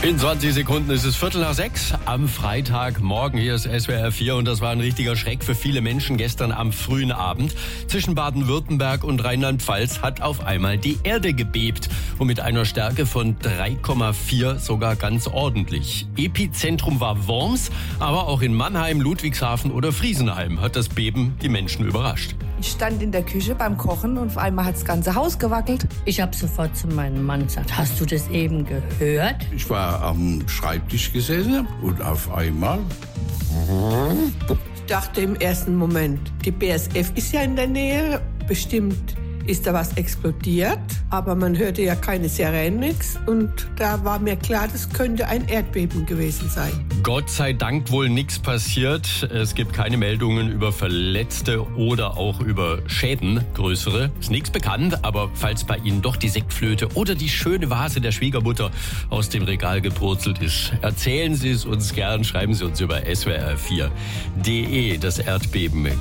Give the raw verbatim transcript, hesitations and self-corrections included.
In zwanzig Sekunden ist es Viertel nach sechs am Freitagmorgen. Hier ist S W R vier und das war ein richtiger Schreck für viele Menschen gestern am frühen Abend. Zwischen Baden-Württemberg und Rheinland-Pfalz hat auf einmal die Erde gebebt und mit einer Stärke von drei Komma vier sogar ganz ordentlich. Epizentrum war Worms, aber auch in Mannheim, Ludwigshafen oder Friesenheim hat das Beben die Menschen überrascht. Ich stand in der Küche beim Kochen und auf einmal hat das ganze Haus gewackelt. Ich habe sofort zu meinem Mann gesagt, hast du das eben gehört? Ich war am Schreibtisch gesessen und auf einmal... Ich dachte im ersten Moment, die B A S F ist ja in der Nähe, bestimmt ist da was explodiert, aber man hörte ja keine Sirenen, nix und da war mir klar, das könnte ein Erdbeben gewesen sein. Gott sei Dank wohl nichts passiert. Es gibt keine Meldungen über Verletzte oder auch über Schäden, größere. Ist nichts bekannt, aber falls bei Ihnen doch die Sektflöte oder die schöne Vase der Schwiegermutter aus dem Regal gepurzelt ist, erzählen Sie es uns gern, schreiben Sie uns über S W R vier punkt de. Das Erdbeben